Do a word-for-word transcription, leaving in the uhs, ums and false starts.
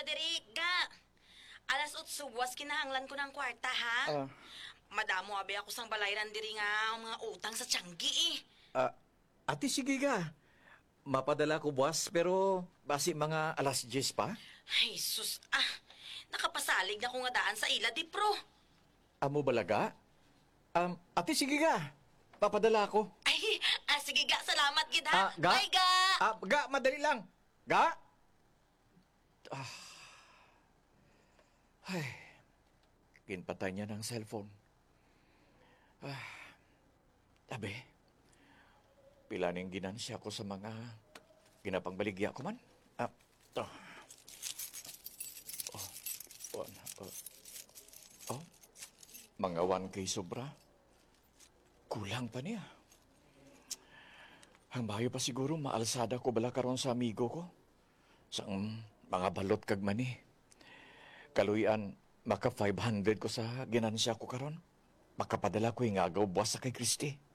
Roderick, ga. Alas otso, buwas kinahanglan ko ng kwarta, ha? Ah. Madamo abi ako sang balayran diri nga ang mga utang sa Tianggi, eh. Ah, ate, sige ka. Mapadala ko, boss, pero basi mga alas diyes pa. Ay, sus, ah. Nakapasalig na ko nga daan sa ila, di pro. Amo balaga? Um, ate, sige ka. Papadala ko. Ay, ah, sige, ga. Salamat, gid, Ah, ha? ga? Bye, ga. Ah, ga, madali lang. Ga? Ah. Ay. Kinpatay niya ng cellphone. Ah. Abe. Pila ning ginansya ko sa mga ginapangbaligya ko man. Ah, to. Oh, one, oh. Oh, mga one K sobra. Kulang pa niya. Ang bayo pa siguro maalsada ko bala karon sa amigo ko. Sa mga balot kag mani. Kaluyan, maka five hundred ko sa ginansya ko karon. Makapadala ko yung agaw buwas sa kay Christy.